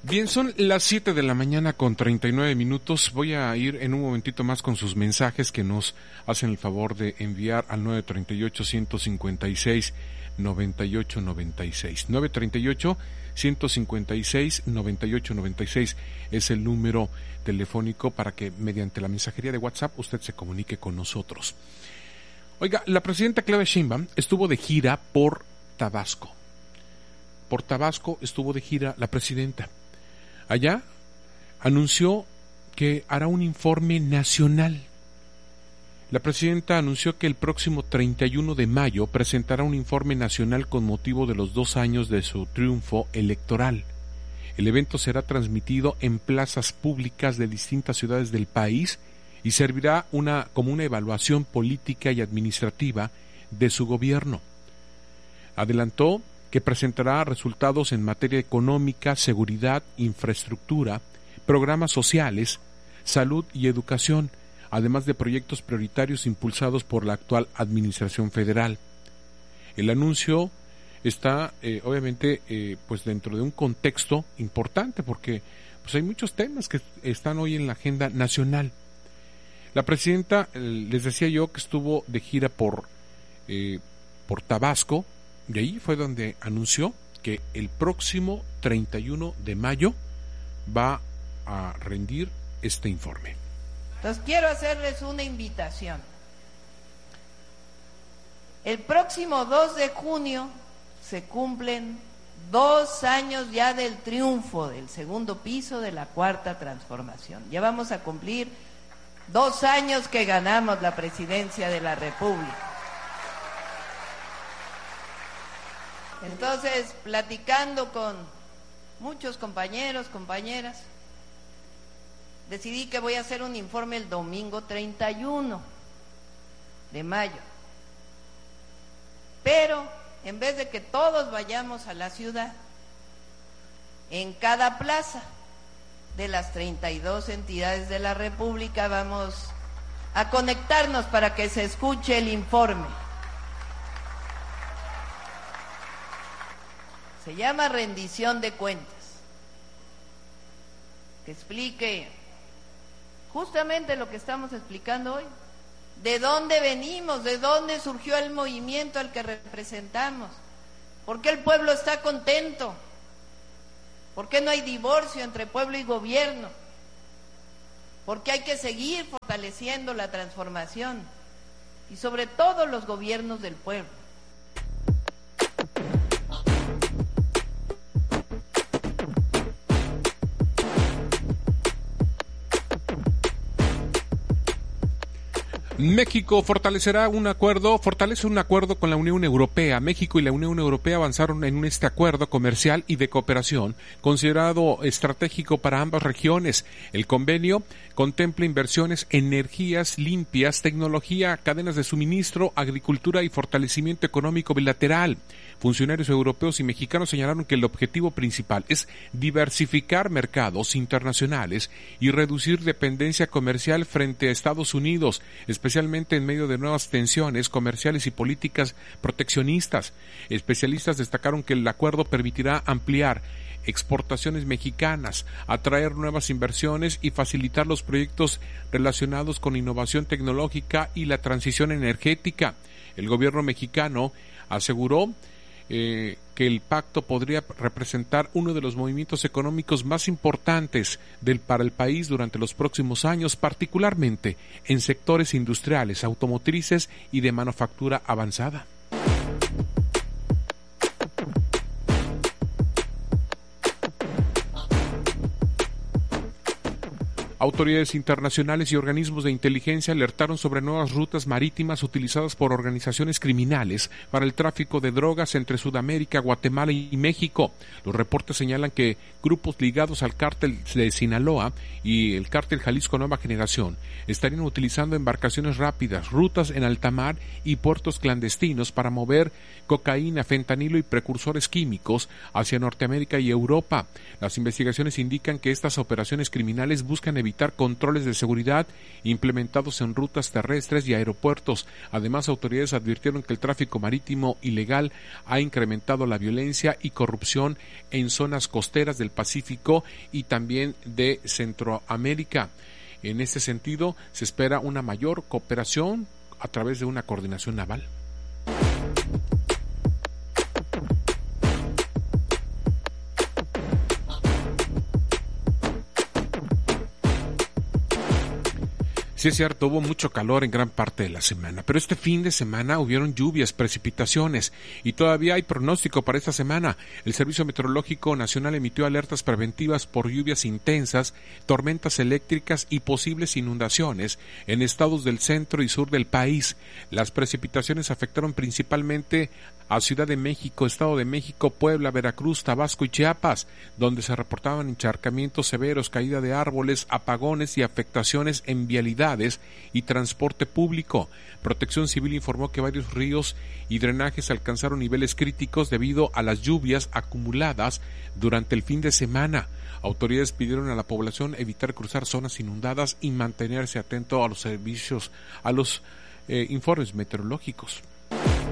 Bien, son las 7 de la mañana con 39 minutos. Voy a ir en un momentito más con sus mensajes que nos hacen el favor de enviar al 938-156-9896. 938-156-9896 es el número telefónico para que mediante la mensajería de WhatsApp usted se comunique con nosotros. Oiga, la presidenta Claudia Sheinbaum estuvo de gira por Tabasco. Por Tabasco estuvo de gira la presidenta. Allá anunció que hará un informe nacional. La presidenta anunció que el próximo 31 de mayo presentará un informe nacional con motivo de los 2 años de su triunfo electoral. El evento será transmitido en plazas públicas de distintas ciudades del país y servirá como una evaluación política y administrativa de su gobierno. Adelantó que presentará resultados en materia económica, seguridad, infraestructura, programas sociales, salud y educación, además de proyectos prioritarios impulsados por la actual administración federal. El anuncio está, obviamente, pues dentro de un contexto importante, porque pues hay muchos temas que están hoy en la agenda nacional. La presidenta, les decía yo que estuvo de gira por Tabasco. De ahí fue donde anunció que el próximo 31 de mayo va a rendir este informe. Entonces quiero hacerles una invitación. El próximo 2 de junio se cumplen 2 años ya del triunfo del segundo piso de la Cuarta Transformación. Ya vamos a cumplir 2 años que ganamos la presidencia de la República. Entonces, platicando con muchos compañeros, compañeras, decidí que voy a hacer un informe el domingo 31 de mayo. Pero, en vez de que todos vayamos a la ciudad, en cada plaza de las 32 entidades de la República vamos a conectarnos para que se escuche el informe. Se llama rendición de cuentas, que explique justamente lo que estamos explicando hoy. ¿De dónde venimos? ¿De dónde surgió el movimiento al que representamos? ¿Por qué el pueblo está contento? ¿Por qué no hay divorcio entre pueblo y gobierno? ¿Por qué hay que seguir fortaleciendo la transformación? Y sobre todo los gobiernos del pueblo. México fortalece un acuerdo con la Unión Europea. México y la Unión Europea avanzaron en este acuerdo comercial y de cooperación considerado estratégico para ambas regiones. El convenio contempla inversiones en energías limpias, tecnología, cadenas de suministro, agricultura y fortalecimiento económico bilateral. Funcionarios europeos y mexicanos señalaron que el objetivo principal es diversificar mercados internacionales y reducir dependencia comercial frente a Estados Unidos, especialmente en medio de nuevas tensiones comerciales y políticas proteccionistas. Especialistas destacaron que el acuerdo permitirá ampliar exportaciones mexicanas, atraer nuevas inversiones y facilitar los proyectos relacionados con innovación tecnológica y la transición energética. El gobierno mexicano aseguró que el pacto podría representar uno de los movimientos económicos más importantes para el país durante los próximos años, particularmente en sectores industriales, automotrices y de manufactura avanzada. Autoridades internacionales y organismos de inteligencia alertaron sobre nuevas rutas marítimas utilizadas por organizaciones criminales para el tráfico de drogas entre Sudamérica, Guatemala y México. Los reportes señalan que grupos ligados al cártel de Sinaloa y el cártel Jalisco Nueva Generación estarían utilizando embarcaciones rápidas, rutas en alta mar y puertos clandestinos para mover cocaína, fentanilo y precursores químicos hacia Norteamérica y Europa. Las investigaciones indican que estas operaciones criminales buscan evitar evitar controles de seguridad implementados en rutas terrestres y aeropuertos. Además, autoridades advirtieron que el tráfico marítimo ilegal ha incrementado la violencia y corrupción en zonas costeras del Pacífico y también de Centroamérica. En este sentido, se espera una mayor cooperación a través de una coordinación naval. Sí es cierto, hubo mucho calor en gran parte de la semana, pero este fin de semana hubieron lluvias, precipitaciones y todavía hay pronóstico para esta semana. El Servicio Meteorológico Nacional emitió alertas preventivas por lluvias intensas, tormentas eléctricas y posibles inundaciones en estados del centro y sur del país. Las precipitaciones afectaron principalmente a Ciudad de México, Estado de México, Puebla, Veracruz, Tabasco y Chiapas, donde se reportaban encharcamientos severos, caída de árboles, apagones y afectaciones en vialidades y transporte público. Protección Civil informó que varios ríos y drenajes alcanzaron niveles críticos debido a las lluvias acumuladas durante el fin de semana. Autoridades pidieron a la población evitar cruzar zonas inundadas y mantenerse atento a los servicios, a los informes meteorológicos.